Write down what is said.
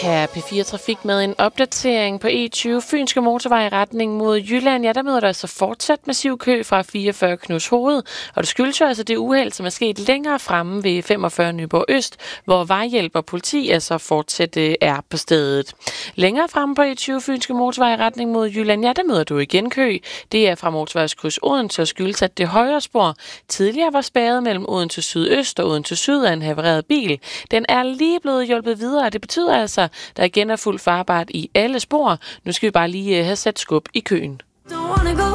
Her er P4 Trafik med en opdatering på E20 Fynske Motorvej i retning mod Jylland. Ja, der møder der altså fortsat massiv kø fra 44 Knudshoved, og det skyldes jo altså det uheld, som er sket længere fremme ved 45 Nyborg Øst, hvor vejhjælp og politi altså fortsat er på stedet. Længere fremme på E20 Fynske Motorvej i retning mod Jylland, ja, der møder du igen kø. Det er fra motorvejskryds Odense og skyldes, at det højre spor tidligere var spærret mellem Odense Sydøst og Odense Syd af en havareret bil. Den er lige blevet hjulpet videre, og det betyder altså, der igen er fuldt farbart i alle spor. Nu skal vi bare lige have sat skub i køen.